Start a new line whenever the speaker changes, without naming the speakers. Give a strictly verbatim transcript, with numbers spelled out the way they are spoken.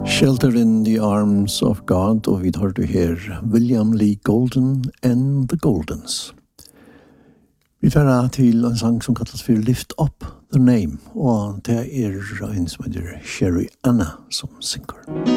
Shelter in the Arms of God, og vi tar det her William Lee Golden and the Goldens. Vi tar til en sang som kallas for Lift Up the Name, og det er en som heter Sherry Anna som synger.